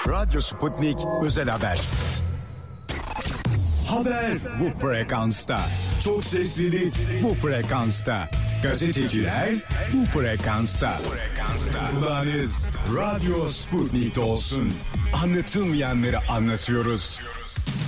Radyo Sputnik özel haber. Haber bu frekansta. Çok seslili bu frekansta. Gazeteciler bu frekansta. Kulağınız Radyo Sputnik'te olsun. Anlatılmayanları anlatıyoruz.